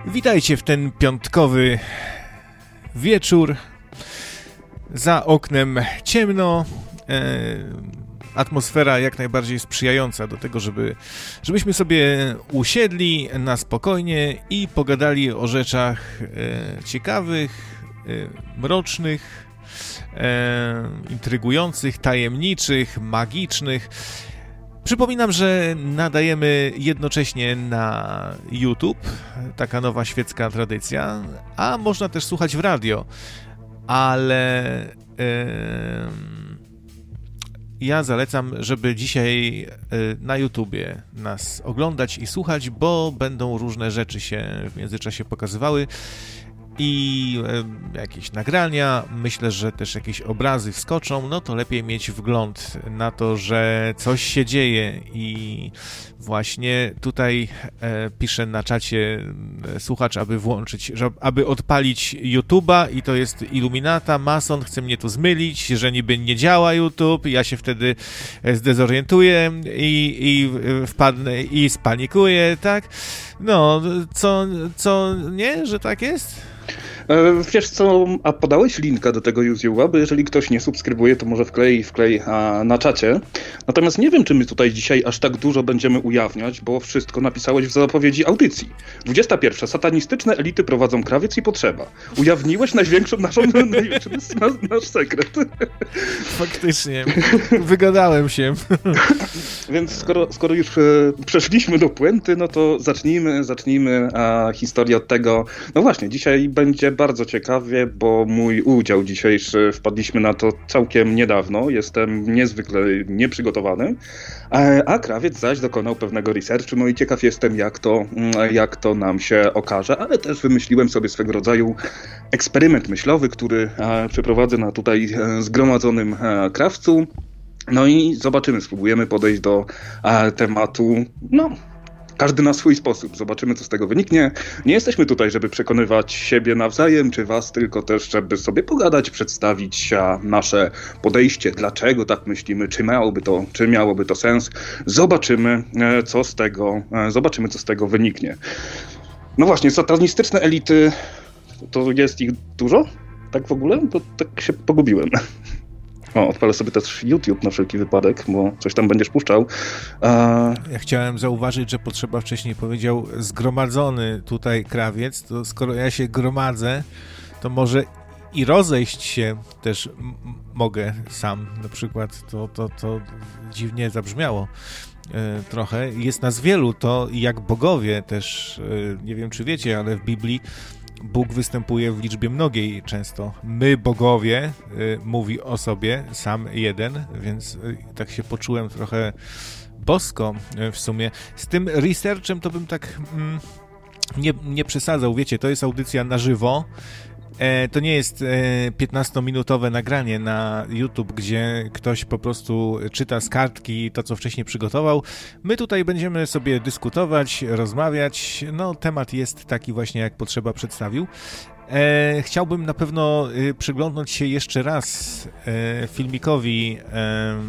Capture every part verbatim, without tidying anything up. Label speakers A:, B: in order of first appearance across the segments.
A: Witajcie w ten piątkowy wieczór. Za oknem ciemno. E, atmosfera jak najbardziej sprzyjająca do tego, żeby, żebyśmy sobie usiedli na spokojnie i pogadali o rzeczach e, ciekawych, e, mrocznych, e, intrygujących, tajemniczych, magicznych. Przypominam, że nadajemy jednocześnie na YouTube, taka nowa świecka tradycja, a można też słuchać w radio, ale e, ja zalecam, żeby dzisiaj e, na YouTubie nas oglądać i słuchać, bo będą różne rzeczy się w międzyczasie pokazywały i e, jakieś nagrania, myślę, że też jakieś obrazy wskoczą, no to lepiej mieć wgląd na to, że coś się dzieje i właśnie tutaj e, piszę na czacie e, słuchacz, aby włączyć, że, aby odpalić YouTube'a i to jest Iluminata, mason, chce mnie tu zmylić, że niby nie działa YouTube, ja się wtedy zdezorientuję i, i wpadnę i spanikuję, tak? No, co, co, nie, że tak jest?
B: Wiesz co, a podałeś linka do tego YouTube'a, bo jeżeli ktoś nie subskrybuje, to może wklej, wklej a, na czacie. Natomiast nie wiem, czy my tutaj dzisiaj aż tak dużo będziemy ujawniać, bo wszystko napisałeś w zapowiedzi audycji. dwudziesta pierwsza. Satanistyczne elity prowadzą krawiec i potrzeba. Ujawniłeś największą naszą, największy nasz, nasz sekret.
A: Faktycznie. Wygadałem się.
B: Więc skoro, skoro już e, przeszliśmy do puenty, no to zacznijmy, zacznijmy a, historię od tego. No właśnie, dzisiaj będzie bardzo ciekawie, bo mój udział dzisiejszy, wpadliśmy na to całkiem niedawno, jestem niezwykle nieprzygotowany, a krawiec zaś dokonał pewnego researchu, no i ciekaw jestem, jak to, jak to nam się okaże, ale też wymyśliłem sobie swego rodzaju eksperyment myślowy, który przeprowadzę na tutaj zgromadzonym krawcu. No i zobaczymy, spróbujemy podejść do tematu, no... Każdy na swój sposób. Zobaczymy, co z tego wyniknie. Nie jesteśmy tutaj, żeby przekonywać siebie nawzajem, czy was, tylko też, żeby sobie pogadać, przedstawić nasze podejście, dlaczego tak myślimy, czy miałoby to, czy miałoby to sens. Zobaczymy, co z tego, zobaczymy, co z tego wyniknie. No właśnie, satanistyczne elity, to jest ich dużo? Tak w ogóle? To tak się pogubiłem. O, odpalę sobie też YouTube na wszelki wypadek, bo coś tam będziesz puszczał. A...
A: Ja chciałem zauważyć, że Potrzeba wcześniej powiedział zgromadzony tutaj krawiec, to skoro ja się gromadzę, to może i rozejść się też m- mogę sam, na przykład, to, to, to dziwnie zabrzmiało e, trochę. Jest nas wielu, to jak bogowie też, e, nie wiem czy wiecie, ale w Biblii Bóg występuje w liczbie mnogiej często. My, bogowie, y, mówi o sobie sam jeden, więc y, tak się poczułem trochę bosko y, w sumie. Z tym researchem to bym tak mm, nie, nie przesadzał. Wiecie, to jest audycja na żywo. E, to nie jest e, piętnastominutowe nagranie na YouTube, gdzie ktoś po prostu czyta z kartki to, co wcześniej przygotował. My tutaj będziemy sobie dyskutować, rozmawiać. No, temat jest taki właśnie, jak Potrzeba przedstawił. E, chciałbym na pewno e, przyglądnąć się jeszcze raz e, filmikowi e,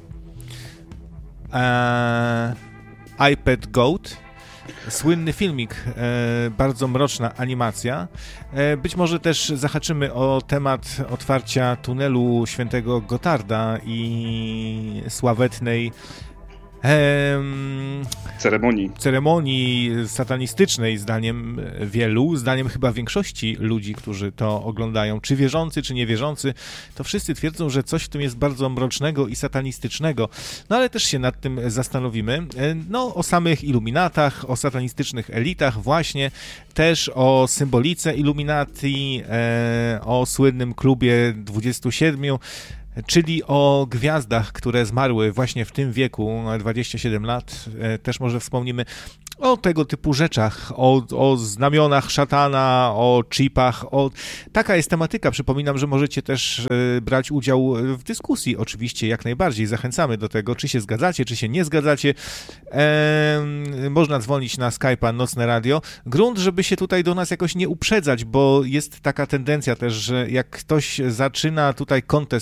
A: e, iPad Goat. Słynny filmik, e, bardzo mroczna animacja. E, być może też zahaczymy o temat otwarcia tunelu Świętego Gotarda i sławetnej e,
B: ceremonii.
A: ceremonii satanistycznej, zdaniem wielu, zdaniem chyba większości ludzi, którzy to oglądają, czy wierzący, czy niewierzący, to wszyscy twierdzą, że coś w tym jest bardzo mrocznego i satanistycznego. No ale też się nad tym zastanowimy. No, o samych iluminatach, o satanistycznych elitach właśnie, też o symbolice Illuminati, e, o słynnym klubie dwudziestu siedmiu, czyli o gwiazdach, które zmarły właśnie w tym wieku, dwadzieścia siedem lat, też może wspomnimy o tego typu rzeczach, o, o znamionach szatana, o chipach, o... taka jest tematyka. Przypominam, że możecie też e, brać udział w dyskusji, oczywiście, jak najbardziej. Zachęcamy do tego, czy się zgadzacie, czy się nie zgadzacie. E, można dzwonić na Skype'a Nocne Radio. Grunt, żeby się tutaj do nas jakoś nie uprzedzać, bo jest taka tendencja też, że jak ktoś zaczyna tutaj kontestować,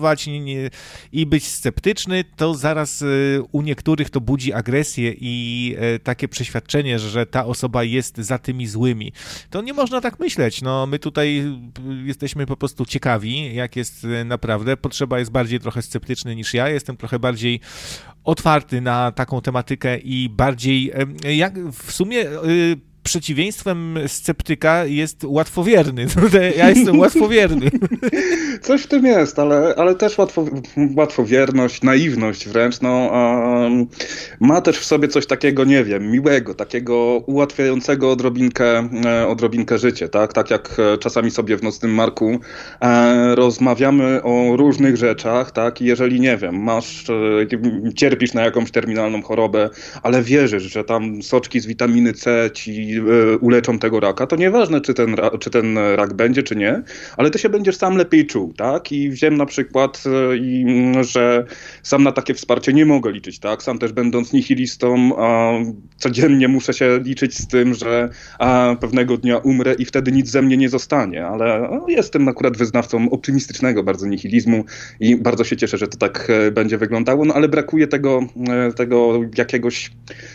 A: krytykować nie, nie, i być sceptyczny, to zaraz u niektórych to budzi agresję i takie przeświadczenie, że ta osoba jest za tymi złymi. To nie można tak myśleć. No, my tutaj jesteśmy po prostu ciekawi, jak jest naprawdę. Potrzeba jest bardziej trochę sceptyczny niż ja. Jestem trochę bardziej otwarty na taką tematykę i bardziej, jak w sumie przeciwieństwem sceptyka jest łatwowierny. Ja jestem łatwowierny.
B: Coś w tym jest, ale, ale też łatwo, łatwowierność, naiwność wręcz, no, um, ma też w sobie coś takiego, nie wiem, miłego, takiego ułatwiającego odrobinkę, odrobinkę życie, tak? Tak jak czasami sobie w Nocnym Marku e, rozmawiamy o różnych rzeczach, tak? I jeżeli, nie wiem, masz, e, cierpisz na jakąś terminalną chorobę, ale wierzysz, że tam soczki z witaminy C ci uleczą tego raka, to nieważne, czy ten, czy ten rak będzie, czy nie, ale ty się będziesz sam lepiej czuł, tak? I wziąłem na przykład, i, że sam na takie wsparcie nie mogę liczyć, tak? Sam też będąc nihilistą, a, codziennie muszę się liczyć z tym, że a, pewnego dnia umrę i wtedy nic ze mnie nie zostanie, ale no, jestem akurat wyznawcą optymistycznego bardzo nihilizmu i bardzo się cieszę, że to tak będzie wyglądało, no ale brakuje tego, tego jakiegoś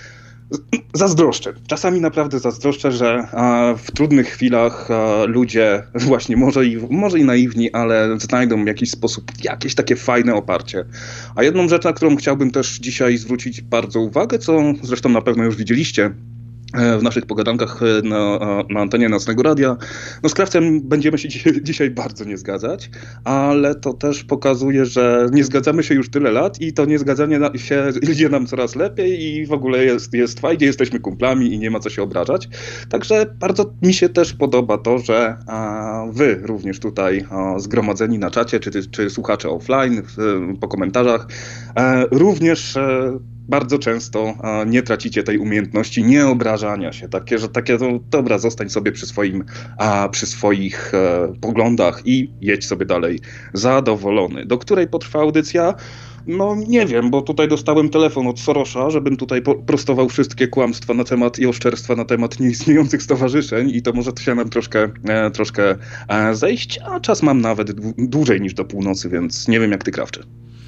B: zazdroszczę. Czasami naprawdę zazdroszczę, że a, w trudnych chwilach a, ludzie właśnie może i, może i naiwni, ale znajdą w jakiś sposób jakieś takie fajne oparcie. A jedną rzecz, na którą chciałbym też dzisiaj zwrócić bardzo uwagę, co zresztą na pewno już widzieliście w naszych pogadankach na, na antenie Nocnego Radia. No z Krawcem będziemy się dzisiaj, dzisiaj bardzo nie zgadzać, ale to też pokazuje, że nie zgadzamy się już tyle lat i to niezgadzanie się idzie nam coraz lepiej i w ogóle jest, jest fajnie, jesteśmy kumplami i nie ma co się obrażać. Także bardzo mi się też podoba to, że a, wy również tutaj a, zgromadzeni na czacie, czy, czy słuchacze offline, po komentarzach, a, również a, bardzo często a, nie tracicie tej umiejętności nieobrażania się. Takie, że takie, no, dobra, zostań sobie przy swoim, a, przy swoich e, poglądach i jedź sobie dalej zadowolony. Do której potrwa audycja? No nie wiem, bo tutaj dostałem telefon od Sorosza, żebym tutaj po- prostował wszystkie kłamstwa na temat i oszczerstwa na temat nieistniejących stowarzyszeń i to może to się nam troszkę, e, troszkę e, zejść, a czas mam nawet d- dłużej niż do północy, więc nie wiem jak ty, Krawcze.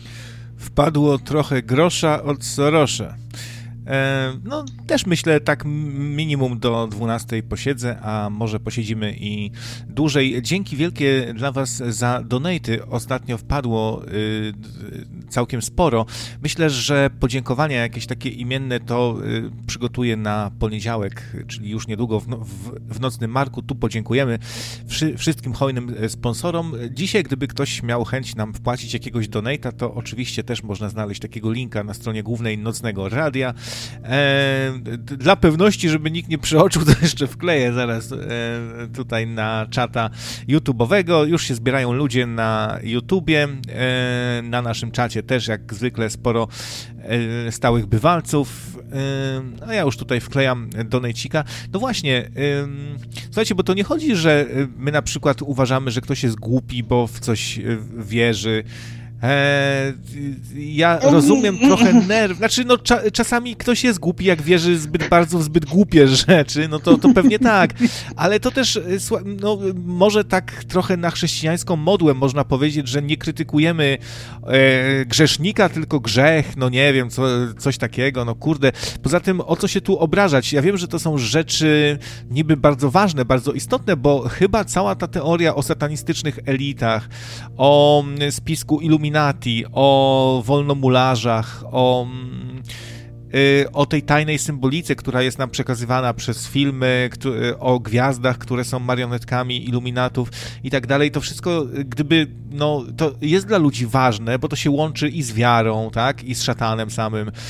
A: Wpadło trochę grosza od Sorosza. E, no, też myślę, tak minimum do dwunastej posiedzę, a może posiedzimy i dłużej. Dzięki wielkie dla was za donaty. Ostatnio wpadło y, całkiem sporo. Myślę, że podziękowania jakieś takie imienne to y, przygotuję na poniedziałek, czyli już niedługo w, w, w Nocnym Marku. Tu podziękujemy wszy, wszystkim hojnym sponsorom. Dzisiaj, gdyby ktoś miał chęć nam wpłacić jakiegoś donata, to oczywiście też można znaleźć takiego linka na stronie głównej Nocnego Radia. E, dla pewności, żeby nikt nie przeoczył, to jeszcze wkleję zaraz e, tutaj na czata YouTube'owego. Już się zbierają ludzie na YouTubie, e, na naszym czacie też jak zwykle sporo e, stałych bywalców. E, a ja już tutaj wklejam donejcika. No właśnie, e, słuchajcie, bo to nie chodzi, że my na przykład uważamy, że ktoś jest głupi, bo w coś wierzy. Eee, ja rozumiem trochę nerw, znaczy no cza, czasami ktoś jest głupi, jak wierzy zbyt bardzo w zbyt głupie rzeczy, no to, to pewnie tak, ale to też no, może tak trochę na chrześcijańską modłę można powiedzieć, że nie krytykujemy e, grzesznika, tylko grzech, no nie wiem, co, coś takiego, no kurde, poza tym o co się tu obrażać, ja wiem, że to są rzeczy niby bardzo ważne, bardzo istotne, bo chyba cała ta teoria o satanistycznych elitach, o spisku iluminacji, o wolnomularzach, o, yy, o tej tajnej symbolice, która jest nam przekazywana przez filmy, który, o gwiazdach, które są marionetkami iluminatów i tak dalej. To wszystko, gdyby, no, to jest dla ludzi ważne, bo to się łączy i z wiarą, tak, i z szatanem samym, yy,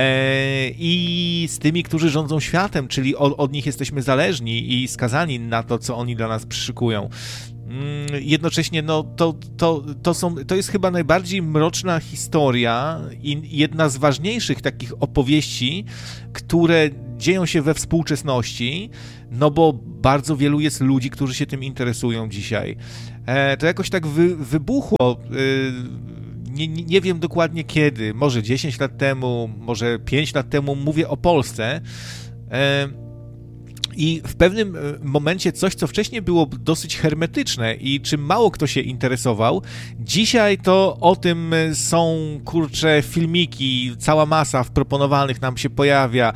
A: i z tymi, którzy rządzą światem, czyli od, od nich jesteśmy zależni i skazani na to, co oni dla nas przyszykują. Jednocześnie no, to, to, to, są, to jest chyba najbardziej mroczna historia i jedna z ważniejszych takich opowieści, które dzieją się we współczesności, no bo bardzo wielu jest ludzi, którzy się tym interesują dzisiaj. E, to jakoś tak wy, wybuchło, e, nie, nie wiem dokładnie kiedy, może dziesięć lat temu, może pięć lat temu, mówię o Polsce. E, I w pewnym momencie coś, co wcześniej było dosyć hermetyczne i czym mało kto się interesował, dzisiaj to o tym są, kurcze, filmiki, cała masa w proponowanych nam się pojawia,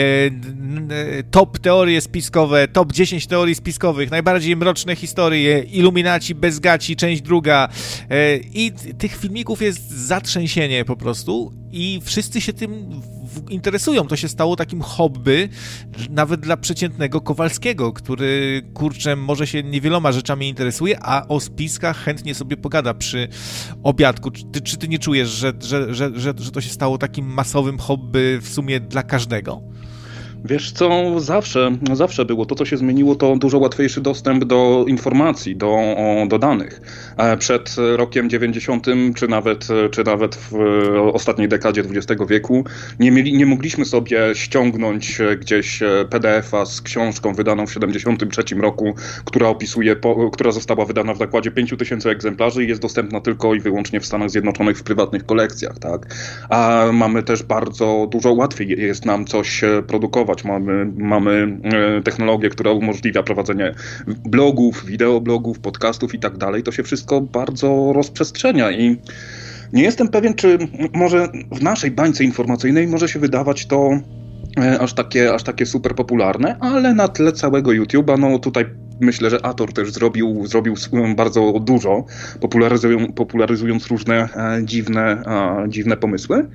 A: e, top teorie spiskowe, top dziesięć teorii spiskowych, najbardziej mroczne historie, Illuminaci bez gaci, część druga e, i tych filmików jest zatrzęsienie po prostu i wszyscy się tym interesują. To się stało takim hobby nawet dla przeciętnego Kowalskiego, który, kurczę, może się niewieloma rzeczami interesuje, a o spiskach chętnie sobie pogada przy obiadku. Czy ty, czy ty nie czujesz, że, że, że, że, że to się stało takim masowym hobby w sumie dla każdego?
B: Wiesz co, zawsze, zawsze było. To, co się zmieniło, to dużo łatwiejszy dostęp do informacji, do, do danych. Przed rokiem dziewięćdziesiątym, czy nawet, czy nawet w ostatniej dekadzie dwudziestego wieku, nie, mieli, nie mogliśmy sobie ściągnąć gdzieś P D F a z książką wydaną w siedemdziesiątym trzecim roku, która opisuje, po, która została wydana w zakładzie pięć tysięcy egzemplarzy i jest dostępna tylko i wyłącznie w Stanach Zjednoczonych w prywatnych kolekcjach, tak? A mamy też bardzo dużo łatwiej jest nam coś produkować. Mamy, mamy technologię, która umożliwia prowadzenie blogów, wideoblogów, podcastów i tak dalej. To się wszystko bardzo rozprzestrzenia i nie jestem pewien, czy może w naszej bańce informacyjnej może się wydawać to aż takie, aż takie super popularne, ale na tle całego YouTube'a, no tutaj myślę, że Ator też zrobił, zrobił bardzo dużo, popularyzują, popularyzując różne e, dziwne, e, dziwne pomysły.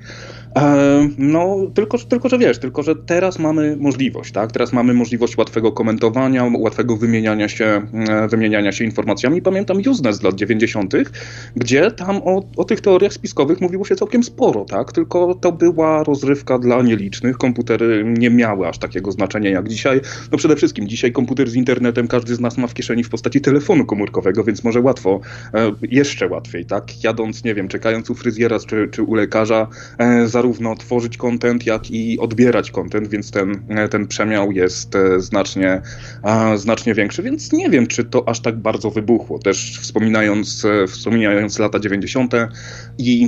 B: E, no, tylko, tylko, że wiesz, tylko, że teraz mamy możliwość, tak? Teraz mamy możliwość łatwego komentowania, łatwego wymieniania się, e, wymieniania się informacjami. Pamiętam Usenet z lat dziewięćdziesiątych, gdzie tam o, o tych teoriach spiskowych mówiło się całkiem sporo, tak? Tylko to była rozrywka dla nielicznych. Komputery nie miały aż takiego znaczenia jak dzisiaj. No przede wszystkim dzisiaj komputer z internetem każdy z nas ma w kieszeni w postaci telefonu komórkowego, więc może łatwo, e, jeszcze łatwiej, tak? Jadąc, nie wiem, czekając u fryzjera czy, czy u lekarza, e, zarówno tworzyć content, jak i odbierać content, więc ten, e, ten przemiał jest e, znacznie, e, znacznie większy, więc nie wiem, czy to aż tak bardzo wybuchło. Też wspominając, e, wspominając lata dziewięćdziesiąte i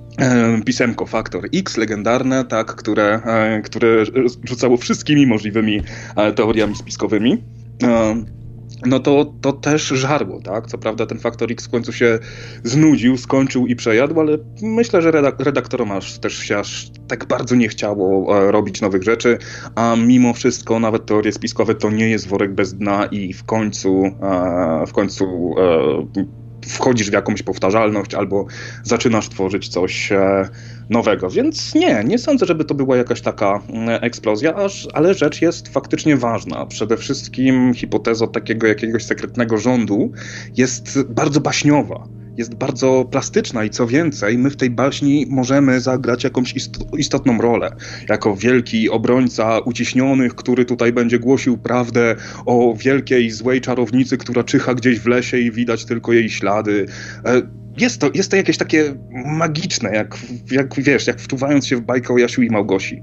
B: pisemko Faktor X, legendarne, tak, które, e, które rzucało wszystkimi możliwymi e, teoriami spiskowymi. E, no to, to też żarło, tak? Co prawda ten Faktor X w końcu się znudził, skończył i przejadł, ale myślę, że redak- redaktorom aż też się aż tak bardzo nie chciało e, robić nowych rzeczy, a mimo wszystko nawet teorie spiskowe to nie jest worek bez dna i w końcu e, w końcu e, wchodzisz w jakąś powtarzalność albo zaczynasz tworzyć coś e, nowego, więc nie, nie sądzę, żeby to była jakaś taka e, eksplozja, aż, ale rzecz jest faktycznie ważna. Przede wszystkim hipoteza takiego jakiegoś sekretnego rządu jest bardzo baśniowa. Jest bardzo plastyczna i co więcej, my w tej baśni możemy zagrać jakąś istotną rolę. Jako wielki obrońca uciśnionych, który tutaj będzie głosił prawdę o wielkiej, złej czarownicy, która czyha gdzieś w lesie i widać tylko jej ślady. Jest to, jest to jakieś takie magiczne, jak, jak wiesz, jak wczuwając się w bajkę o Jasiu i Małgosi.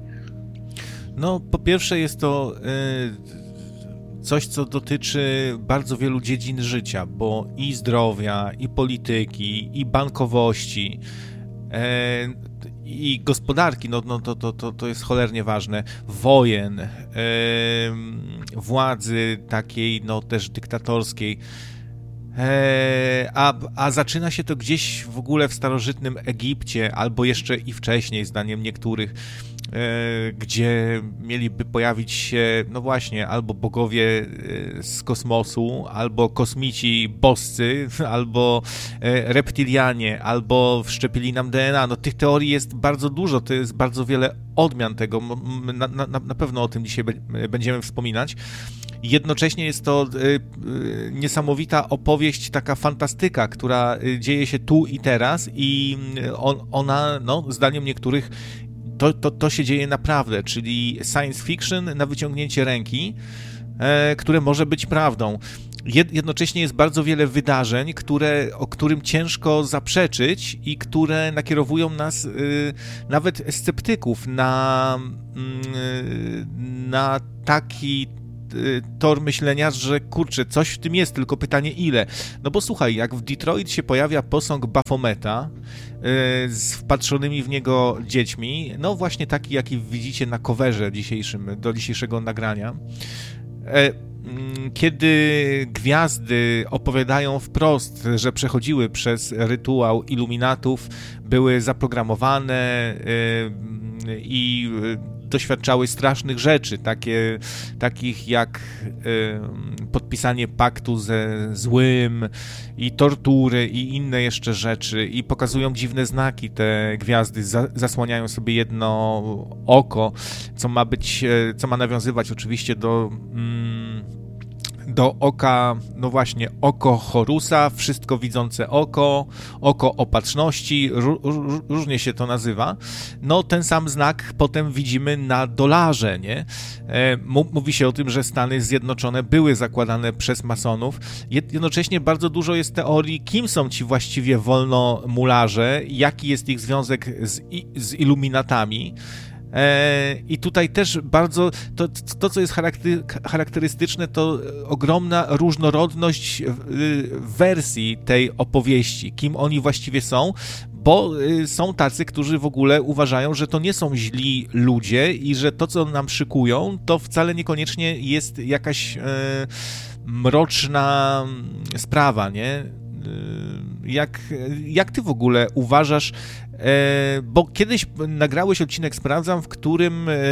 A: No, po pierwsze jest to... Yy... coś, co dotyczy bardzo wielu dziedzin życia, bo i zdrowia, i polityki, i bankowości, e, i gospodarki, no, no to, to, to, to jest cholernie ważne, wojen, e, władzy takiej, no też dyktatorskiej, e, a, a zaczyna się to gdzieś w ogóle w starożytnym Egipcie, albo jeszcze i wcześniej, zdaniem niektórych, gdzie mieliby pojawić się, no właśnie, albo bogowie z kosmosu, albo kosmici boscy, albo reptilianie, albo wszczepili nam D N A. No tych teorii jest bardzo dużo, to jest bardzo wiele odmian tego, na, na, na pewno o tym dzisiaj będziemy wspominać. Jednocześnie jest to niesamowita opowieść, taka fantastyka, która dzieje się tu i teraz i on, ona, no, zdaniem niektórych To, to, to się dzieje naprawdę, czyli science fiction na wyciągnięcie ręki, e, które może być prawdą. Jed, jednocześnie jest bardzo wiele wydarzeń, które, o którym ciężko zaprzeczyć i które nakierowują nas, y, nawet sceptyków, na, y, na taki tor myślenia, że kurczę, coś w tym jest, tylko pytanie ile. No bo słuchaj, jak w Detroit się pojawia posąg Baphometa yy, z wpatrzonymi w niego dziećmi, no właśnie taki, jaki widzicie na coverze dzisiejszym, do dzisiejszego nagrania, Kiedy gwiazdy opowiadają wprost, że przechodziły przez rytuał iluminatów, były zaprogramowane i doświadczały strasznych rzeczy, takie, takich jak y, podpisanie paktu ze złym i tortury i inne jeszcze rzeczy, i pokazują dziwne znaki. Te gwiazdy za, zasłaniają sobie jedno oko, co ma być, co ma nawiązywać oczywiście do mm, do oka, no właśnie, oko Horusa, wszystko widzące oko, oko opatrzności, ró- różnie się to nazywa. No ten sam znak potem widzimy na dolarze, nie? E, mówi się o tym, że Stany Zjednoczone były zakładane przez masonów. Jednocześnie bardzo dużo jest teorii, kim są ci właściwie wolnomularze, jaki jest ich związek z, z iluminatami. I tutaj też bardzo, to, to co jest charakterystyczne, to ogromna różnorodność wersji tej opowieści, kim oni właściwie są, bo są tacy, którzy w ogóle uważają, że to nie są źli ludzie i że to, co nam szykują, to wcale niekoniecznie jest jakaś e, mroczna sprawa, nie? Jak, jak ty w ogóle uważasz, e, bo kiedyś nagrałeś odcinek, sprawdzam, w którym, e,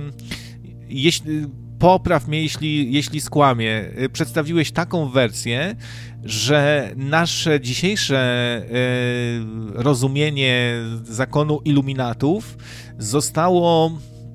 A: jeśli, popraw mnie, jeśli, jeśli skłamię, e, przedstawiłeś taką wersję, że nasze dzisiejsze e, rozumienie zakonu iluminatów zostało...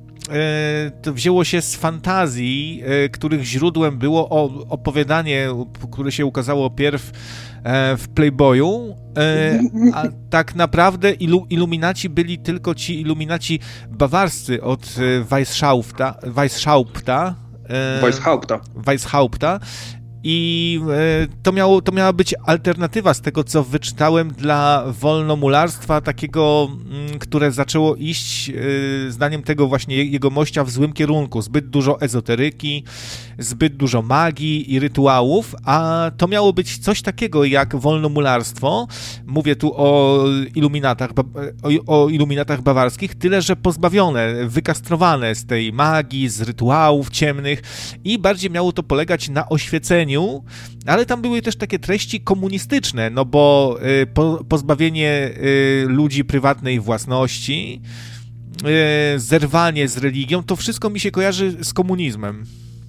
A: to wzięło się z fantazji, których źródłem było opowiadanie, które się ukazało pierw w Playboyu, a tak naprawdę ilu, iluminaci byli tylko ci iluminaci bawarscy od Weishaupta, Weishaupta,
B: Weishaupta.
A: Weishaupta. I to, miało, to miała być alternatywa z tego, co wyczytałem, dla wolnomularstwa takiego, które zaczęło iść, zdaniem tego właśnie jego mościa, w złym kierunku. Zbyt dużo ezoteryki, zbyt dużo magii i rytuałów, a to miało być coś takiego jak wolnomularstwo. Mówię tu o iluminatach, o, o iluminatach bawarskich, tyle że pozbawione, wykastrowane z tej magii, z rytuałów ciemnych, i bardziej miało to polegać na oświeceniu, ale tam były też takie treści komunistyczne, no bo y, po, pozbawienie y, ludzi prywatnej własności, y, zerwanie z religią, to wszystko mi się kojarzy z komunizmem.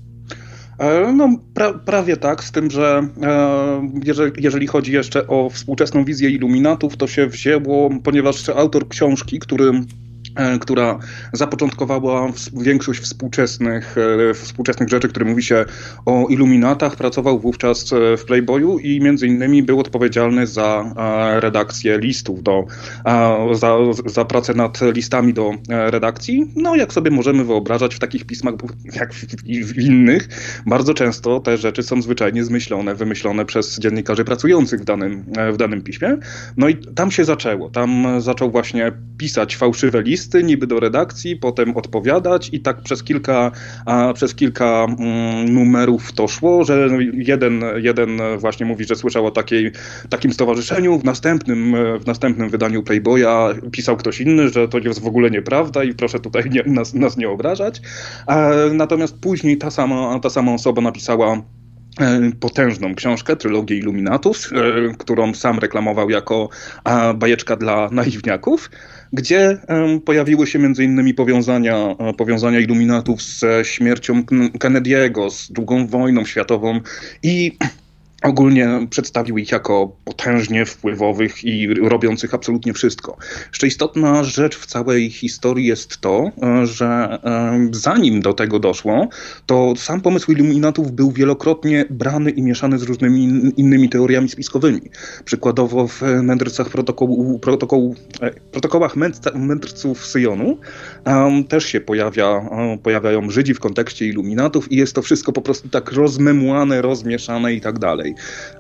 B: No, pra, prawie tak, z tym, że e, jeżeli, jeżeli chodzi jeszcze o współczesną wizję iluminatów, to się wzięło, ponieważ autor książki, który która zapoczątkowała większość współczesnych, współczesnych rzeczy, które mówi się o iluminatach, pracował wówczas w Playboyu i między innymi był odpowiedzialny za redakcję listów, do, za, za pracę nad listami do redakcji. No, jak sobie możemy wyobrażać, w takich pismach jak w innych, bardzo często te rzeczy są zwyczajnie zmyślone, wymyślone przez dziennikarzy pracujących w danym, w danym piśmie. No i tam się zaczęło. Tam zaczął właśnie pisać fałszywe listy, niby do redakcji, potem odpowiadać i tak przez kilka, a, przez kilka mm, numerów to szło, że jeden, jeden właśnie mówi, że słyszał o takiej, takim stowarzyszeniu, w następnym, w następnym wydaniu Playboya pisał ktoś inny, że to jest w ogóle nieprawda i proszę tutaj nie, nas, nas nie obrażać. A, natomiast później ta sama, ta sama osoba napisała potężną książkę, trylogię Iluminatów, którą sam reklamował jako bajeczka dla naiwniaków, gdzie pojawiły się między innymi powiązania, powiązania iluminatów ze śmiercią Kennedy'ego, z drugą wojną światową i ogólnie przedstawił ich jako potężnie wpływowych i robiących absolutnie wszystko. Jeszcze istotna rzecz w całej historii jest to, że zanim do tego doszło, to sam pomysł iluminatów był wielokrotnie brany i mieszany z różnymi innymi teoriami spiskowymi. Przykładowo w mędrcach protokołu, protokołu, protokołach mędrców Syjonu um, też się pojawia, um, pojawiają Żydzi w kontekście iluminatów i jest to wszystko po prostu tak rozmemłane, rozmieszane i tak dalej.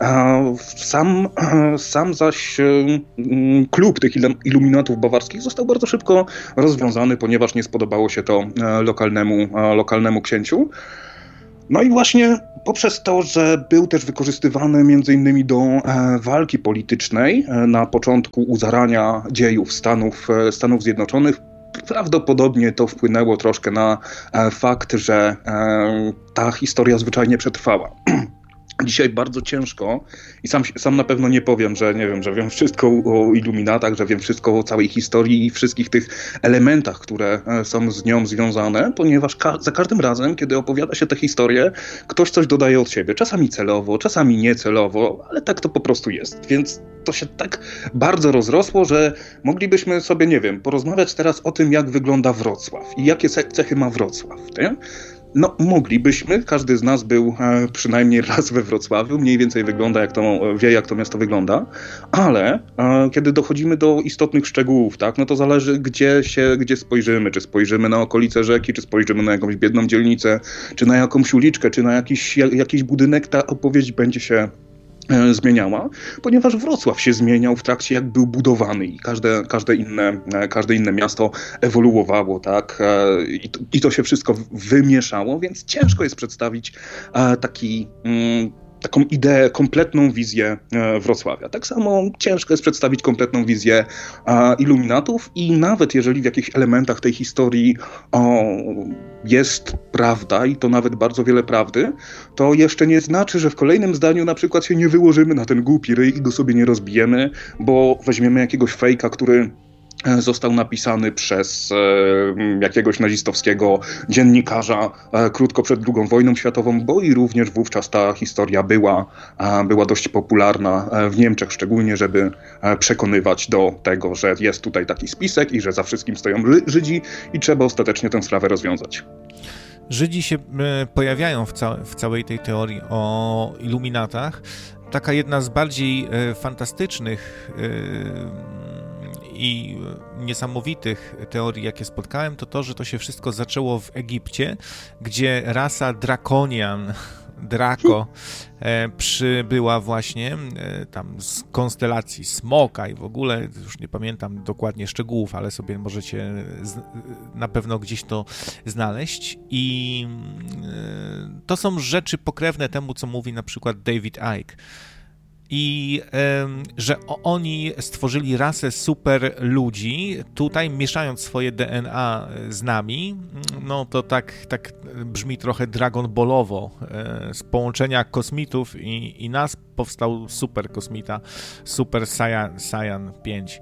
B: Sam, sam zaś klub tych iluminatów bawarskich został bardzo szybko rozwiązany, ponieważ nie spodobało się to lokalnemu, lokalnemu księciu. No i właśnie poprzez to, że był też wykorzystywany między innymi do walki politycznej na początku uzarania dziejów Stanów, Stanów Zjednoczonych, prawdopodobnie to wpłynęło troszkę na fakt, że ta historia zwyczajnie przetrwała. Dzisiaj bardzo ciężko i sam, sam na pewno nie powiem, że nie wiem, że wiem wszystko o iluminatach, że wiem wszystko o całej historii i wszystkich tych elementach, które są z nią związane, ponieważ ka- za każdym razem, kiedy opowiada się tę historię, ktoś coś dodaje od siebie. Czasami celowo, czasami niecelowo, ale tak to po prostu jest. Więc to się tak bardzo rozrosło, że moglibyśmy sobie, nie wiem, porozmawiać teraz o tym, jak wygląda Wrocław i jakie cechy ma Wrocław, nie? No, moglibyśmy, każdy z nas był e, przynajmniej raz we Wrocławiu, mniej więcej wygląda, jak to, wie, jak to miasto wygląda, ale e, kiedy dochodzimy do istotnych szczegółów, tak, no to zależy, gdzie się, gdzie spojrzymy, czy spojrzymy na okolice rzeki, czy spojrzymy na jakąś biedną dzielnicę, czy na jakąś uliczkę, czy na jakiś, jakiś budynek, ta opowieść będzie się zmieniała, ponieważ Wrocław się zmieniał w trakcie, jak był budowany i każde, każde, inne, każde inne miasto ewoluowało, tak, i to, i to się wszystko wymieszało, więc ciężko jest przedstawić taki taką ideę, kompletną wizję Wrocławia. Tak samo ciężko jest przedstawić kompletną wizję iluminatów i nawet jeżeli w jakichś elementach tej historii o, jest prawda i to nawet bardzo wiele prawdy, to jeszcze nie znaczy, że w kolejnym zdaniu na przykład się nie wyłożymy na ten głupi ryj i go sobie nie rozbijemy, bo weźmiemy jakiegoś fejka, który został napisany przez e, jakiegoś nazistowskiego dziennikarza e, krótko przed drugą wojną światową, bo i również wówczas ta historia była, e, była dość popularna e, w Niemczech szczególnie, żeby e, przekonywać do tego, że jest tutaj taki spisek i że za wszystkim stoją Żydzi i trzeba ostatecznie tę sprawę rozwiązać.
A: Żydzi się e, pojawiają w, ca- w całej tej teorii o iluminatach. Taka jedna z bardziej e, fantastycznych e, i niesamowitych teorii, jakie spotkałem, to to, że to się wszystko zaczęło w Egipcie, gdzie rasa Drakonian, Draco, e, przybyła właśnie e, tam z konstelacji Smoka i w ogóle, już nie pamiętam dokładnie szczegółów, ale sobie możecie z, na pewno gdzieś to znaleźć i e, to są rzeczy pokrewne temu, co mówi na przykład David Icke. I y, że oni stworzyli rasę super ludzi, tutaj mieszając swoje D N A z nami, no to tak, tak brzmi trochę Dragon Ballowo. Y, z połączenia kosmitów i, i nas powstał super kosmita, Super Saiyan, Saiyan pięć.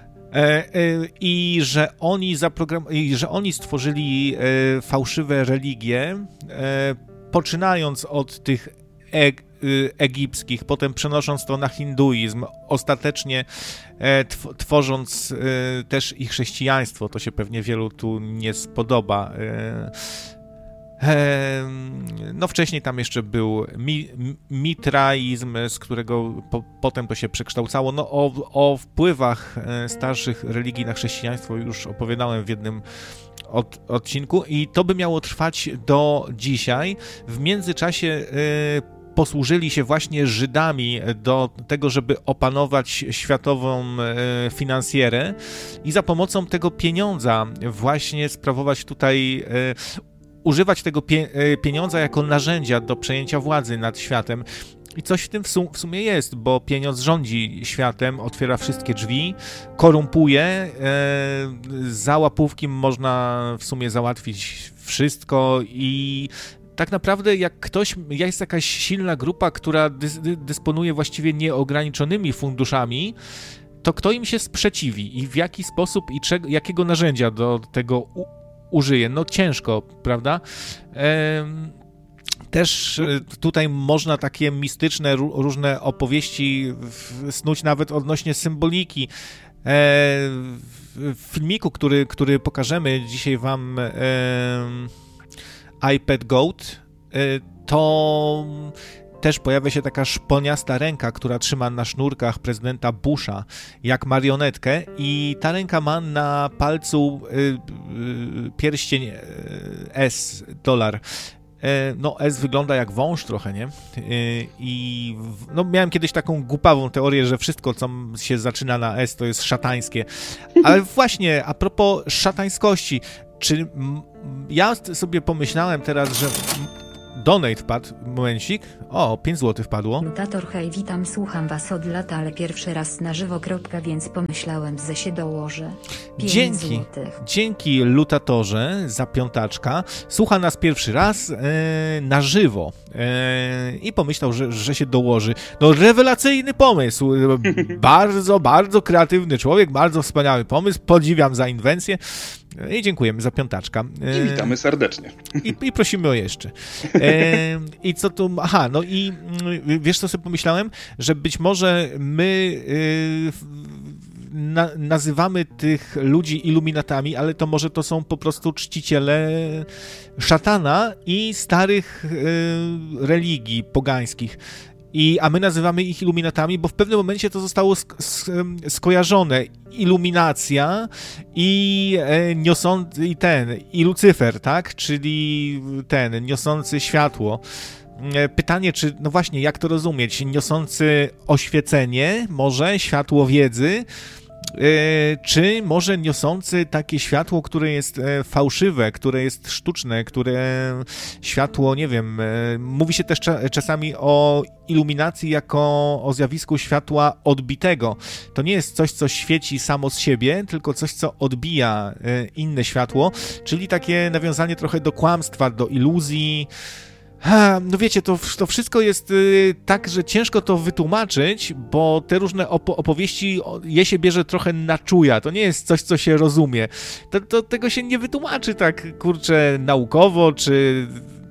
A: I że oni zaprogram- i że oni stworzyli y, fałszywe religie, y, poczynając od tych e- egipskich, potem przenosząc to na hinduizm, ostatecznie tw- tworząc e, też i chrześcijaństwo, to się pewnie wielu tu nie spodoba. E, e, no wcześniej tam jeszcze był mi- mitraizm, z którego po- potem to się przekształcało. No o, o wpływach starszych religii na chrześcijaństwo już opowiadałem w jednym od, odcinku i to by miało trwać do dzisiaj. W międzyczasie e, posłużyli się właśnie Żydami do tego, żeby opanować światową e, finansjerę i za pomocą tego pieniądza właśnie sprawować tutaj, e, używać tego pie, e, pieniądza jako narzędzia do przejęcia władzy nad światem. I coś w tym w, sum, w sumie jest, bo pieniądz rządzi światem, otwiera wszystkie drzwi, korumpuje, e, za łapówki można w sumie załatwić wszystko i tak naprawdę jak ktoś, jest jakaś silna grupa, która dys, dysponuje właściwie nieograniczonymi funduszami, to kto im się sprzeciwi i w jaki sposób i czego, jakiego narzędzia do tego u, użyje? No ciężko, prawda? Ehm, Też tutaj można takie mistyczne, różne opowieści snuć nawet odnośnie symboliki. W filmiku, który, który pokażemy dzisiaj wam, iPad Goat, to też pojawia się taka szponiasta ręka, która trzyma na sznurkach prezydenta Busha jak marionetkę i ta ręka ma na palcu pierścień S, dolar. No, S wygląda jak wąż trochę, nie? I no, miałem kiedyś taką głupawą teorię, że wszystko, co się zaczyna na S, to jest szatańskie. Ale właśnie, a propos szatańskości, czy ja sobie pomyślałem teraz, że donate wpadł, momencik. O, pięć złotych wpadło.
C: Lutator, hej, witam, słucham was od lat, ale pierwszy raz na żywo, kropka, więc pomyślałem, że się dołożę.
A: Dzięki,
C: złotych.
A: dzięki Lutatorze za piątaczka. Słucha nas pierwszy raz e, na żywo e, i pomyślał, że, że się dołoży. No rewelacyjny pomysł. Bardzo, bardzo kreatywny człowiek, bardzo wspaniały pomysł. Podziwiam za inwencję. I dziękujemy za piątaczka.
B: I witamy serdecznie.
A: I, i prosimy o jeszcze. E, I co tu... Aha, no i wiesz, co sobie pomyślałem? Że być może my e, na, nazywamy tych ludzi iluminatami, ale to może to są po prostu czciciele szatana i starych e, religii pogańskich. I, a my nazywamy ich iluminatami, bo w pewnym momencie to zostało sk- sk- skojarzone. Iluminacja i e, niosący, i ten, i Lucyfer, tak? Czyli ten, niosący światło. E, pytanie, czy, no właśnie, jak to rozumieć? Niosący oświecenie, może światło wiedzy, e, czy może niosący takie światło, które jest e, fałszywe, które jest sztuczne, które światło, nie wiem, e, mówi się też cza- czasami o iluminacji jako o zjawisku światła odbitego. To nie jest coś, co świeci samo z siebie, tylko coś, co odbija e, inne światło, czyli takie nawiązanie trochę do kłamstwa, do iluzji. Ha, no wiecie, to, to wszystko jest y, tak, że ciężko to wytłumaczyć, bo te różne opo- opowieści, je się bierze trochę na czuja, to nie jest coś, co się rozumie. To, to, tego się nie wytłumaczy tak, kurczę, naukowo, czy...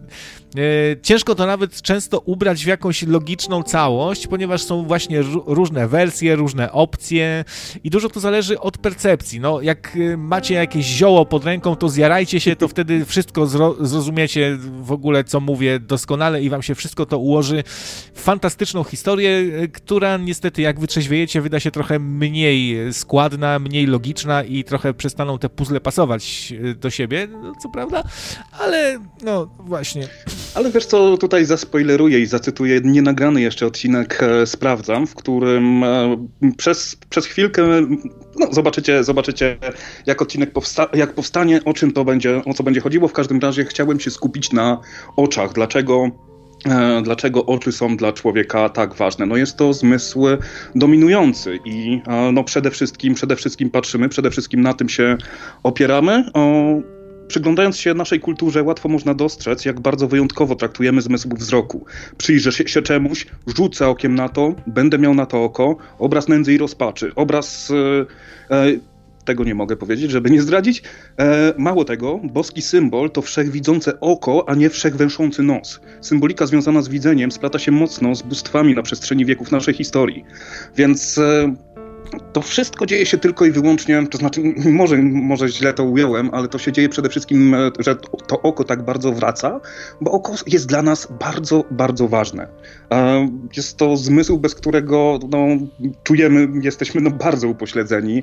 A: Ciężko to nawet często ubrać w jakąś logiczną całość, ponieważ są właśnie różne wersje, różne opcje i dużo to zależy od percepcji. No, jak macie jakieś zioło pod ręką, to zjarajcie się, to wtedy wszystko zro- zrozumiecie w ogóle, co mówię doskonale i wam się wszystko to ułoży w fantastyczną historię, która niestety, jak wytrzeźwiejecie, wyda się trochę mniej składna, mniej logiczna i trochę przestaną te puzzle pasować do siebie, no, co prawda, ale no właśnie...
B: Ale wiesz co, tutaj zaspoileruję i zacytuję nienagrany jeszcze odcinek e, Sprawdzam, w którym e, przez, przez chwilkę, no zobaczycie, zobaczycie jak odcinek powsta- jak powstanie, o czym to będzie, o co będzie chodziło. W każdym razie chciałem się skupić na oczach. Dlaczego e, dlaczego oczy są dla człowieka tak ważne? No jest to zmysł dominujący i e, no przede wszystkim, przede wszystkim patrzymy, przede wszystkim na tym się opieramy. O, Przyglądając się naszej kulturze, łatwo można dostrzec, jak bardzo wyjątkowo traktujemy zmysł wzroku. Przyjrzę się czemuś, rzucę okiem na to, będę miał na to oko, obraz nędzy i rozpaczy, obraz... E, e, tego nie mogę powiedzieć, żeby nie zdradzić. E, mało tego, boski symbol to wszechwidzące oko, a nie wszechwęszący nos. Symbolika związana z widzeniem splata się mocno z bóstwami na przestrzeni wieków naszej historii. Więc... E, To wszystko dzieje się tylko i wyłącznie, to znaczy, może, może źle to ująłem, ale to się dzieje przede wszystkim, że to oko tak bardzo wraca, bo oko jest dla nas bardzo, bardzo ważne. Jest to zmysł, bez którego no, czujemy, jesteśmy no, bardzo upośledzeni,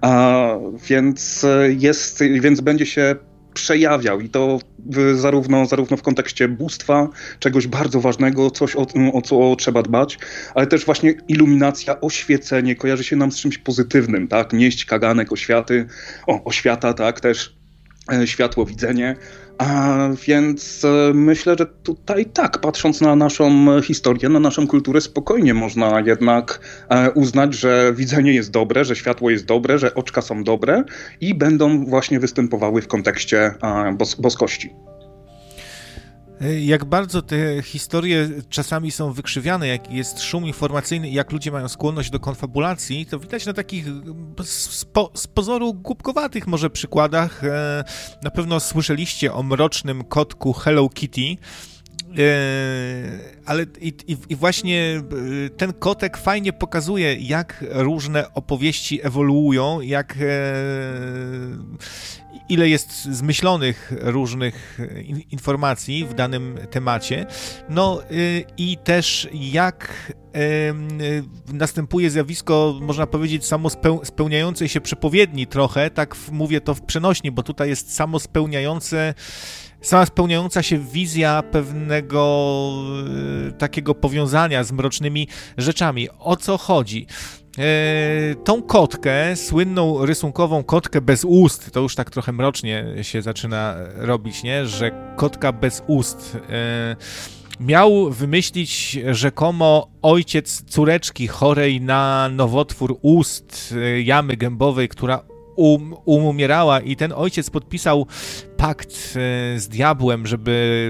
B: więc, jest, więc będzie się przejawiał i to w, zarówno, zarówno w kontekście bóstwa, czegoś bardzo ważnego, coś o, o co trzeba dbać, ale też właśnie iluminacja, oświecenie kojarzy się nam z czymś pozytywnym, tak? Nieść kaganek, oświaty, o, oświata, tak, też e, światłowidzenie. A więc e, myślę, że tutaj tak, patrząc na naszą historię, na naszą kulturę, spokojnie można jednak e, uznać, że widzenie jest dobre, że światło jest dobre, że oczka są dobre i będą właśnie występowały w kontekście e, bos- boskości.
A: Jak bardzo te historie czasami są wykrzywiane, jak jest szum informacyjny i jak ludzie mają skłonność do konfabulacji, to widać na takich z, po, z pozoru głupkowatych może przykładach. Na pewno słyszeliście o mrocznym kotku Hello Kitty, ale i, i, i właśnie ten kotek fajnie pokazuje, jak różne opowieści ewoluują, jak ile jest zmyślonych różnych informacji w danym temacie, no i też jak następuje zjawisko, można powiedzieć, samospełniającej się przepowiedni trochę, tak mówię to w przenośni, bo tutaj jest samospełniające sama spełniająca się wizja pewnego e, takiego powiązania z mrocznymi rzeczami. O co chodzi? E, tą kotkę, słynną rysunkową kotkę bez ust, to już tak trochę mrocznie się zaczyna robić, nie? Że kotka bez ust e, miał wymyślić rzekomo ojciec córeczki chorej na nowotwór ust, e, jamy gębowej, która Um, umierała, i ten ojciec podpisał pakt e, z diabłem, żeby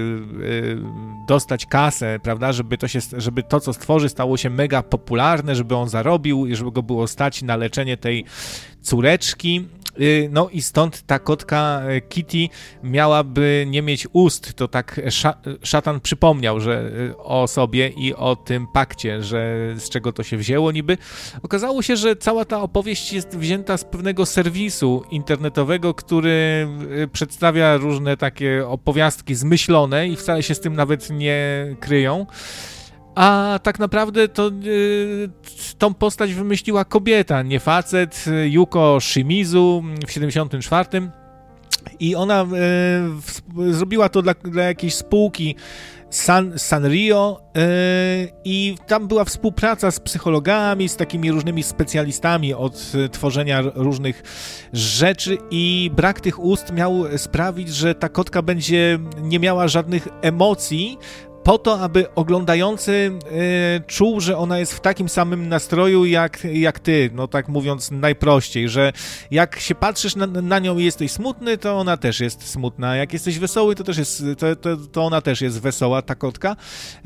A: e, dostać kasę, prawda, żeby to, się, żeby to, co stworzy, stało się mega popularne, żeby on zarobił i żeby go było stać na leczenie tej córeczki. No i stąd ta kotka Kitty miałaby nie mieć ust. To tak szatan przypomniał, że o sobie i o tym pakcie, że z czego to się wzięło niby. Okazało się, że cała ta opowieść jest wzięta z pewnego serwisu internetowego, który przedstawia różne takie opowiastki zmyślone i wcale się z tym nawet nie kryją. A tak naprawdę to yy, tą postać wymyśliła kobieta, nie facet, Yuko Shimizu w siedemdziesiątym czwartym. I ona yy, zrobiła to dla, dla jakiejś spółki San, Sanrio yy, i tam była współpraca z psychologami, z takimi różnymi specjalistami od tworzenia różnych rzeczy, i brak tych ust miał sprawić, że ta kotka będzie nie miała żadnych emocji, po to, aby oglądający y, czuł, że ona jest w takim samym nastroju jak, jak ty, no tak mówiąc najprościej, że jak się patrzysz na, na nią i jesteś smutny, to ona też jest smutna, jak jesteś wesoły, to też jest, to, to, to ona też jest wesoła, ta kotka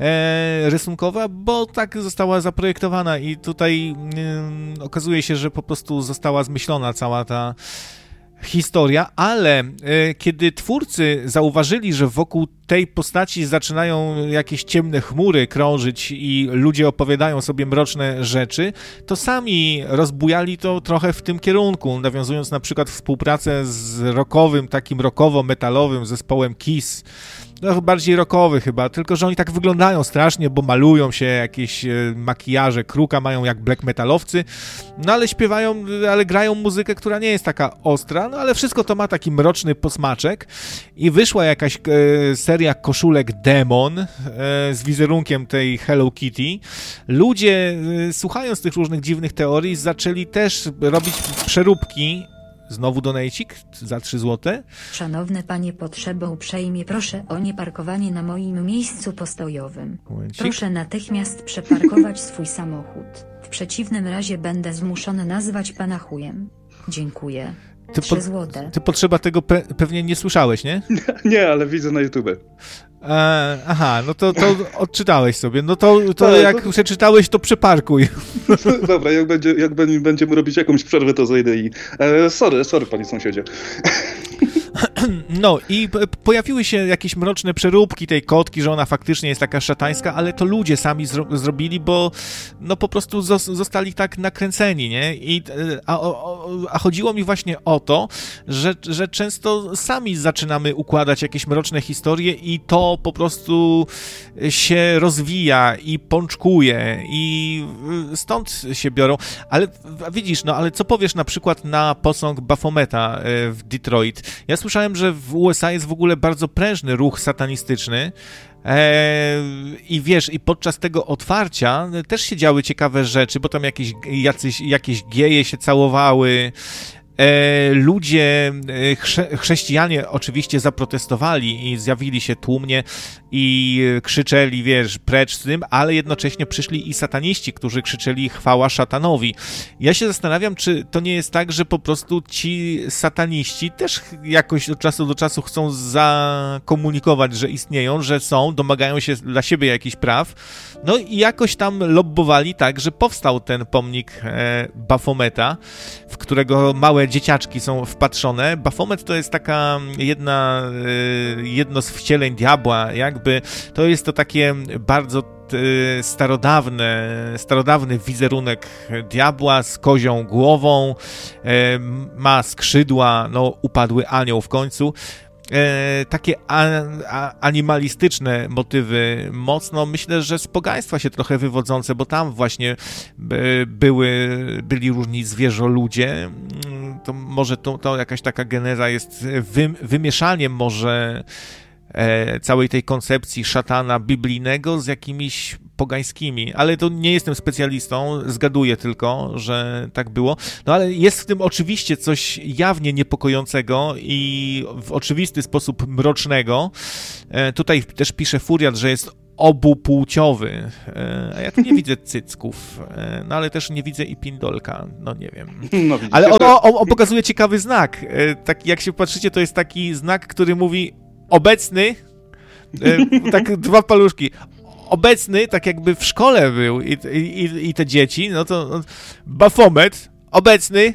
A: e, rysunkowa, bo tak została zaprojektowana i tutaj y, okazuje się, że po prostu została zmyślona cała ta historia, ale y, kiedy twórcy zauważyli, że wokół tej postaci zaczynają jakieś ciemne chmury krążyć i ludzie opowiadają sobie mroczne rzeczy, to sami rozbujali to trochę w tym kierunku, nawiązując na przykład współpracę z rockowym, takim rockowo-metalowym zespołem Kiss. No, bardziej rockowy chyba, tylko że oni tak wyglądają strasznie, bo malują się, jakieś e, makijaże kruka mają jak black metalowcy, no ale śpiewają, ale grają muzykę, która nie jest taka ostra, no ale wszystko to ma taki mroczny posmaczek i wyszła jakaś e, seria koszulek Demon e, z wizerunkiem tej Hello Kitty. Ludzie, e, słuchając tych różnych dziwnych teorii, zaczęli też robić przeróbki. Znowu donajcik za trzy złote.
C: Szanowny panie, potrzebę uprzejmie proszę o nieparkowanie na moim miejscu postojowym.
A: Momencik.
C: Proszę natychmiast przeparkować swój samochód. W przeciwnym razie będę zmuszony nazwać pana chujem. Dziękuję.
A: Ty,
C: trzy
A: po,
C: złote.
A: ty potrzeba tego pe pewnie nie słyszałeś, nie?
B: Nie, ale widzę na YouTube.
A: E, aha, no to, to odczytałeś sobie. No to, to
B: Ale
A: jak
B: to...
A: przeczytałeś, to przeparkuj.
B: Dobra, jak, będzie, jak będziemy robić jakąś przerwę, to zejdę i... E, sorry, sorry, panie sąsiedzie.
A: No i pojawiły się jakieś mroczne przeróbki tej kotki, że ona faktycznie jest taka szatańska, ale to ludzie sami zro zrobili, bo no po prostu zostali tak nakręceni, nie? I, a, a, a chodziło mi właśnie o to, że, że często sami zaczynamy układać jakieś mroczne historie i to po prostu się rozwija i pączkuje i stąd się biorą. Ale widzisz, no ale co powiesz na przykład na posąg Baphometa w Detroit? Ja słyszałem, że w U S A jest w ogóle bardzo prężny ruch satanistyczny eee, i wiesz, i podczas tego otwarcia też się działy ciekawe rzeczy, bo tam jakieś, jacyś, jakieś geje się całowały, E, ludzie, e, chrze, chrześcijanie oczywiście zaprotestowali i zjawili się tłumnie i krzyczeli, wiesz, precz z tym, ale jednocześnie przyszli i sataniści, którzy krzyczeli chwała szatanowi. Ja się zastanawiam, czy to nie jest tak, że po prostu ci sataniści też jakoś od czasu do czasu chcą zakomunikować, że istnieją, że są, domagają się dla siebie jakichś praw, no i jakoś tam lobbowali tak, że powstał ten pomnik e, Baphometa, w którego małe dzieciaczki są wpatrzone. Baphomet to jest taka jedna, jedno z wcieleń diabła, jakby to jest to takie bardzo starodawne, starodawny wizerunek diabła z kozią głową, ma skrzydła, no upadły anioł w końcu. E, takie a, a, animalistyczne motywy, mocno myślę, że z pogaństwa się trochę wywodzące, bo tam właśnie by, były, byli różni zwierzoludzie. To może to, to jakaś taka geneza jest wy, wymieszaniem może e, całej tej koncepcji szatana biblijnego z jakimiś pogańskimi, ale to nie jestem specjalistą, zgaduję tylko, że tak było. No ale jest w tym oczywiście coś jawnie niepokojącego i w oczywisty sposób mrocznego. E, tutaj też pisze Furiat, że jest obupłciowy, e, a ja tu nie widzę cycków, e, no ale też nie widzę i pindolka, no nie wiem. No, ale on, on, on pokazuje ciekawy znak. E, tak jak się patrzycie, to jest taki znak, który mówi obecny, e, tak dwa paluszki, obecny, tak jakby w szkole był i, i, i te dzieci, no to no, Bafomet, obecny.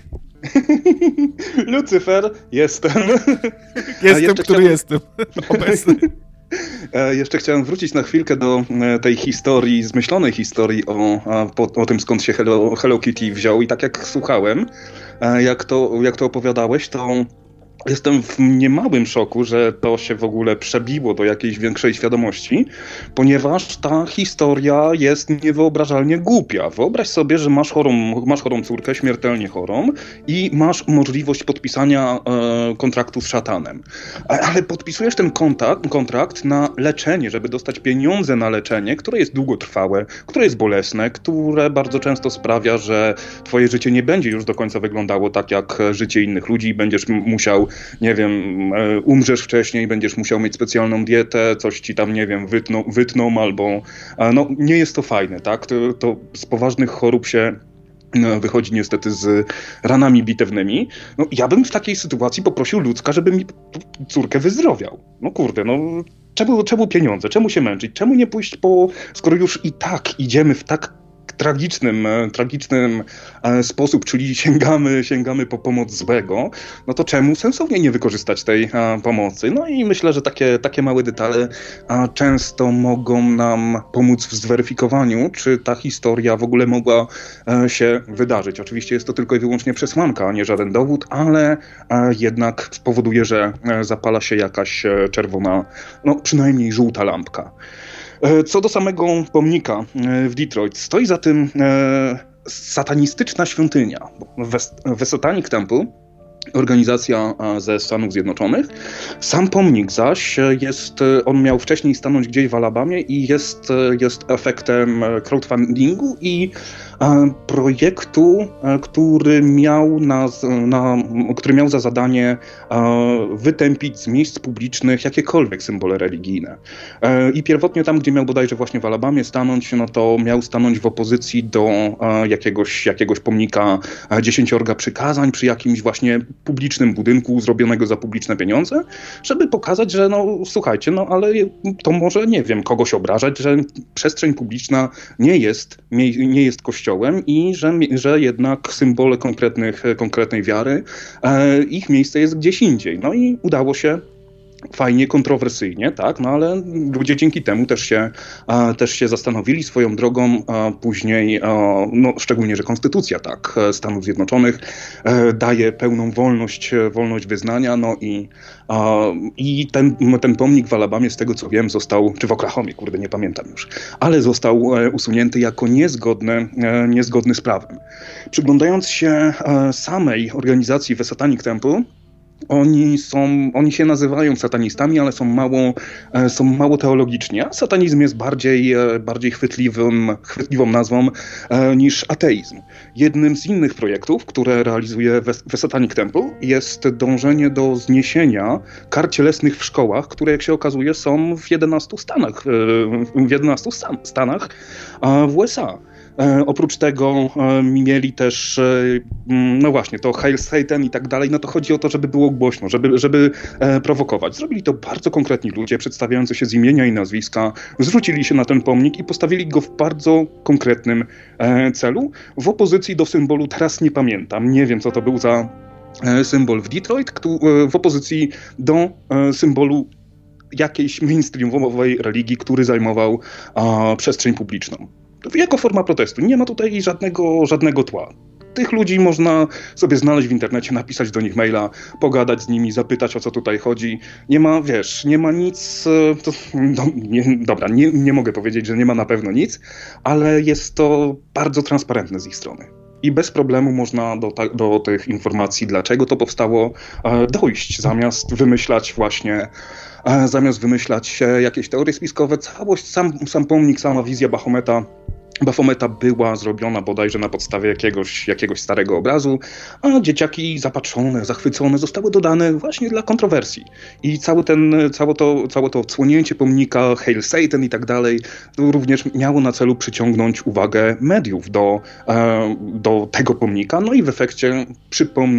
B: Lucyfer, jestem.
A: Jestem, który chciałem... jestem. Obecny.
B: Jeszcze chciałem wrócić na chwilkę do tej historii, zmyślonej historii o, o, o tym, skąd się Hello, Hello Kitty wziął. I tak jak słuchałem, jak to, jak to opowiadałeś, to jestem w niemałym szoku, że to się w ogóle przebiło do jakiejś większej świadomości, ponieważ ta historia jest niewyobrażalnie głupia. Wyobraź sobie, że masz chorą, masz chorą córkę, śmiertelnie chorą i masz możliwość podpisania e, kontraktu z szatanem. Ale podpisujesz ten kontrakt, kontrakt na leczenie, żeby dostać pieniądze na leczenie, które jest długotrwałe, które jest bolesne, które bardzo często sprawia, że twoje życie nie będzie już do końca wyglądało tak jak życie innych ludzi i będziesz musiał, nie wiem, umrzesz wcześniej, będziesz musiał mieć specjalną dietę, coś ci tam, nie wiem, wytną, wytną albo... No, nie jest to fajne, tak? To, to z poważnych chorób się wychodzi niestety z ranami bitewnymi. No, ja bym w takiej sytuacji poprosił ludzka, żeby mi córkę wyzdrowiał. No kurde, no... Czemu, czemu pieniądze? Czemu się męczyć? Czemu nie pójść po... Skoro już i tak idziemy w tak tragicznym, tragicznym sposób, czyli sięgamy, sięgamy po pomoc złego, no to czemu sensownie nie wykorzystać tej pomocy? No i myślę, że takie, takie małe detale często mogą nam pomóc w zweryfikowaniu, czy ta historia w ogóle mogła się wydarzyć. Oczywiście jest to tylko i wyłącznie przesłanka, a nie żaden dowód, ale jednak spowoduje, że zapala się jakaś czerwona, no przynajmniej żółta lampka. Co do samego pomnika w Detroit, stoi za tym e, satanistyczna świątynia. The Satanic Temple, organizacja ze Stanów Zjednoczonych. Sam pomnik zaś jest, on miał wcześniej stanąć gdzieś w Alabamie i jest, jest efektem crowdfundingu i projektu, który miał, na, na, który miał za zadanie wytępić z miejsc publicznych jakiekolwiek symbole religijne. I pierwotnie tam, gdzie miał bodajże właśnie w Alabamie stanąć, no to miał stanąć w opozycji do jakiegoś, jakiegoś pomnika dziesięciorga przykazań przy jakimś właśnie publicznym budynku zrobionego za publiczne pieniądze, żeby pokazać, że no słuchajcie, no ale to może, nie wiem, kogoś obrażać, że przestrzeń publiczna nie jest, nie jest kościołem i że, że jednak symbole konkretnych, konkretnej wiary, e, ich miejsce jest gdzieś indziej. No i udało się fajnie, kontrowersyjnie, tak, no ale ludzie dzięki temu też się, a, też się zastanowili swoją drogą, a później, a, no szczególnie, że konstytucja, tak, Stanów Zjednoczonych e, daje pełną wolność, wolność wyznania, no i, a, i ten, ten pomnik w Alabamie, z tego co wiem, został, czy w Oklahomie, kurde, nie pamiętam już, ale został e, usunięty jako niezgodny, e, niezgodny z prawem. Przyglądając się e, samej organizacji The Satanic Temple, Oni są, oni się nazywają satanistami, ale są mało, są mało teologiczni, a satanizm jest bardziej, bardziej chwytliwym, chwytliwą nazwą niż ateizm. Jednym z innych projektów, które realizuje The Satanic Temple, jest dążenie do zniesienia kar cielesnych w szkołach, które, jak się okazuje, są w jedenastu stanach, w jedenastu stan, stanach w U S A. E, oprócz tego e, mieli też, e, no właśnie, to Hail Satan i tak dalej, no to chodzi o to, żeby było głośno, żeby, żeby e, prowokować. Zrobili to bardzo konkretni ludzie, przedstawiający się z imienia i nazwiska, zwrócili się na ten pomnik i postawili go w bardzo konkretnym e, celu, w opozycji do symbolu, teraz nie pamiętam, nie wiem co to był za e, symbol w Detroit, kto, e, w opozycji do e, symbolu jakiejś mainstreamowej religii, który zajmował e, przestrzeń publiczną. Jako forma protestu. Nie ma tutaj żadnego, żadnego tła. Tych ludzi można sobie znaleźć w internecie, napisać do nich maila, pogadać z nimi, zapytać, o co tutaj chodzi. Nie ma, wiesz, nie ma nic... To, no, nie, dobra, nie, nie mogę powiedzieć, że nie ma na pewno nic, ale jest to bardzo transparentne z ich strony. i bez problemu można do, ta, do tych informacji, dlaczego to powstało, dojść, zamiast wymyślać właśnie, zamiast wymyślać jakieś teorie spiskowe. Całość, sam, sam pomnik, sama wizja Bafometa Bafometa była zrobiona bodajże na podstawie jakiegoś, jakiegoś starego obrazu, a dzieciaki zapatrzone, zachwycone zostały dodane właśnie dla kontrowersji. I cały ten, całe to, całe to odsłonięcie pomnika, Hail Satan i tak dalej, również miało na celu przyciągnąć uwagę mediów do, do tego pomnika, no i w efekcie przy pomniku